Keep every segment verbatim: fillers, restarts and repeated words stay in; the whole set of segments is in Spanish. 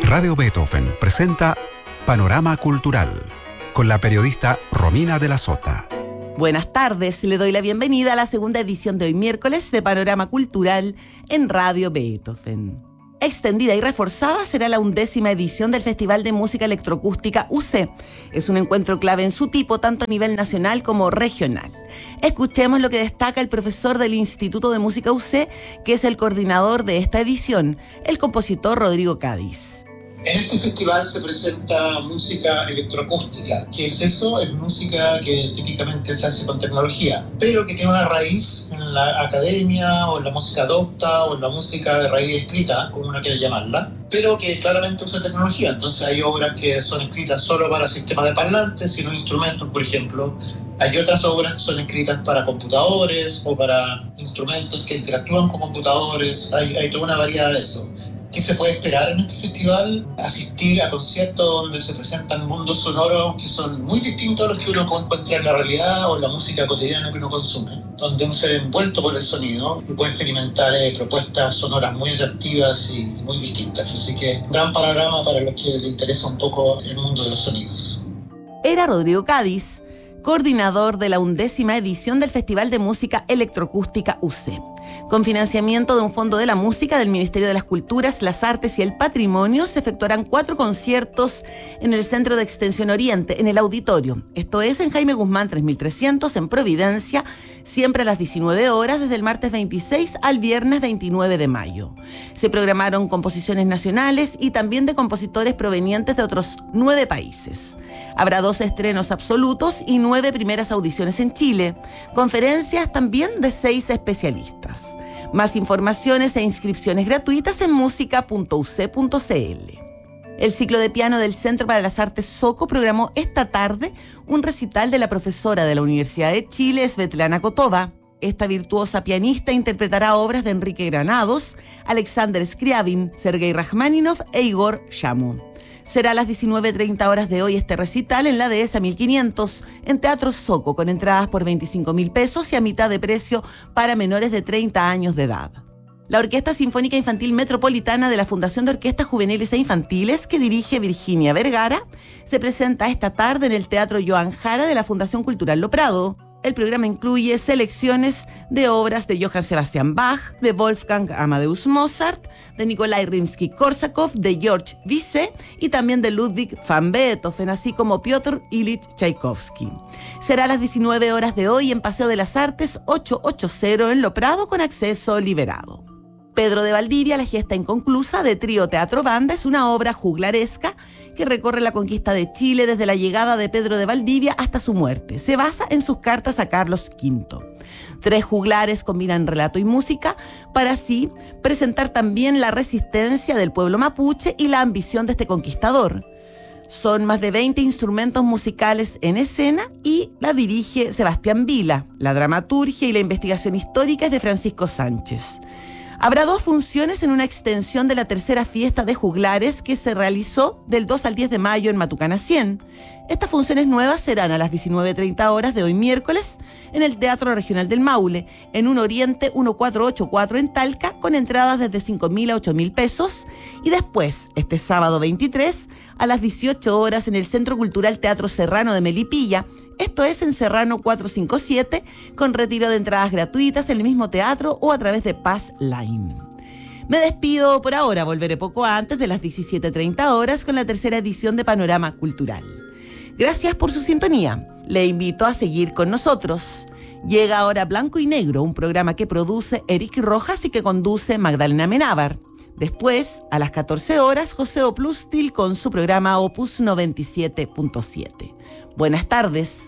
Radio Beethoven presenta Panorama Cultural con la periodista Romina de la Sota. Buenas tardes, le doy la bienvenida a la segunda edición de hoy miércoles de Panorama Cultural en Radio Beethoven. Extendida y reforzada será la undécima edición del Festival de Música Electroacústica U C. Es un encuentro clave en su tipo, tanto a nivel nacional como regional. Escuchemos lo que destaca el profesor del Instituto de Música U C, que es el coordinador de esta edición, el compositor Rodrigo Cádiz. En este festival se presenta música electroacústica. ¿Qué es eso? Es música que típicamente se hace con tecnología, pero que tiene una raíz en la academia, o en la música docta, o en la música de raíz escrita, como uno quiere llamarla, pero que claramente usa tecnología. Entonces hay obras que son escritas solo para sistemas de parlantes y no instrumentos, por ejemplo. Hay otras obras que son escritas para computadores o para instrumentos que interactúan con computadores. Hay, hay toda una variedad de eso. ¿Qué se puede esperar en este festival? Asistir a conciertos donde se presentan mundos sonoros que son muy distintos a los que uno encuentra en la realidad o en la música cotidiana que uno consume, donde uno se ve envuelto por el sonido y puede experimentar eh, propuestas sonoras muy atractivas y muy distintas. Así que un gran panorama para los que les interesa un poco el mundo de los sonidos. Era Rodrigo Cádiz, coordinador de la undécima edición del Festival de Música Electroacústica U C. Con financiamiento de un fondo de la música del Ministerio de las Culturas, las Artes y el Patrimonio, se efectuarán cuatro conciertos en el Centro de Extensión Oriente, en el Auditorio. Esto es en Jaime Guzmán tres mil trescientos, en Providencia, siempre a las diecinueve horas, desde el martes veintiséis al viernes veintinueve de mayo. Se programaron composiciones nacionales y también de compositores provenientes de otros nueve países. Habrá dos estrenos absolutos y nueve primeras audiciones en Chile. Conferencias también de seis especialistas. Más informaciones e inscripciones gratuitas en música punto u ce punto ce ele. El ciclo de piano del Centro para las Artes Soco programó esta tarde un recital de la profesora de la Universidad de Chile, Svetlana Kotova. Esta virtuosa pianista interpretará obras de Enrique Granados, Alexander Scriabin, Sergei Rachmaninoff e Igor Shamo. Será a las diecinueve treinta horas de hoy este recital en la Dehesa mil quinientos, en Teatro Soco, con entradas por veinticinco mil pesos y a mitad de precio para menores de treinta años de edad. La Orquesta Sinfónica Infantil Metropolitana de la Fundación de Orquestas Juveniles e Infantiles, que dirige Virginia Vergara, se presenta esta tarde en el Teatro Joan Jara de la Fundación Cultural Lo Prado. El programa incluye selecciones de obras de Johann Sebastian Bach, de Wolfgang Amadeus Mozart, de Nikolai Rimsky-Korsakov, de George Bizet y también de Ludwig van Beethoven, así como Piotr Ilich Tchaikovsky. Será a las diecinueve horas de hoy en Paseo de las Artes ochocientos ochenta en Lo Prado, con acceso liberado. Pedro de Valdivia, la gesta inconclusa de Trío Teatro Banda, es una obra juglaresca que recorre la conquista de Chile desde la llegada de Pedro de Valdivia hasta su muerte. Se basa en sus cartas a Carlos quinto. Tres juglares combinan relato y música para así presentar también la resistencia del pueblo mapuche y la ambición de este conquistador. Son más de veinte instrumentos musicales en escena y la dirige Sebastián Vila. La dramaturgia y la investigación histórica es de Francisco Sánchez. Habrá dos funciones en una extensión de la tercera fiesta de juglares que se realizó del dos al diez de mayo en Matucana cien. Estas funciones nuevas serán a las diecinueve treinta horas de hoy miércoles en el Teatro Regional del Maule, en un Oriente mil cuatrocientos ochenta y cuatro en Talca, con entradas desde cinco mil a ocho mil pesos, y después, este sábado veintitrés, a las dieciocho horas en el Centro Cultural Teatro Serrano de Melipilla, esto es en Serrano cuatrocientos cincuenta y siete, con retiro de entradas gratuitas en el mismo teatro o a través de Pass Line. Me despido por ahora, volveré poco antes de las diecisiete treinta horas con la tercera edición de Panorama Cultural. Gracias por su sintonía. Le invito a seguir con nosotros. Llega ahora Blanco y Negro, un programa que produce Eric Rojas y que conduce Magdalena Menábar. Después, a las catorce horas, José Oplustil con su programa Opus noventa y siete punto siete. Buenas tardes.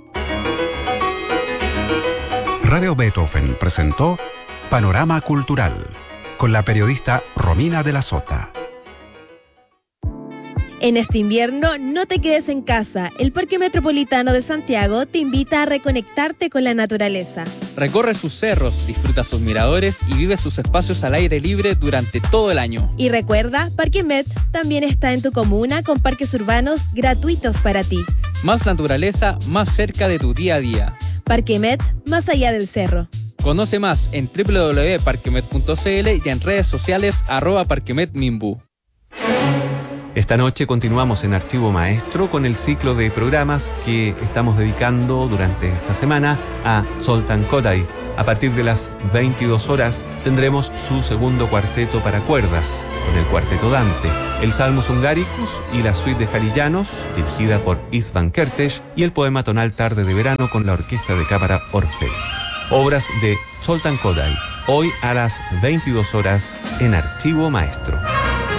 Radio Beethoven presentó Panorama Cultural con la periodista Romina de la Sota. En este invierno, no te quedes en casa. El Parque Metropolitano de Santiago te invita a reconectarte con la naturaleza. Recorre sus cerros, disfruta sus miradores y vive sus espacios al aire libre durante todo el año. Y recuerda, Parque Met también está en tu comuna con parques urbanos gratuitos para ti. Más naturaleza, más cerca de tu día a día. Parque Met, más allá del cerro. Conoce más en doble u doble u doble u punto parquemet punto ce ele y en redes sociales arroba parquemetminbu. Esta noche continuamos en Archivo Maestro con el ciclo de programas que estamos dedicando durante esta semana a Zoltán Kodály. A partir de las veintidós horas tendremos su segundo cuarteto para cuerdas, con el Cuarteto Dante, el Salmus Hungaricus y la suite de Jarillanos, dirigida por István Kertész, y el poema tonal Tarde de Verano con la Orquesta de Cámara Orfeus. Obras de Zoltán Kodály, hoy a las veintidós horas en Archivo Maestro.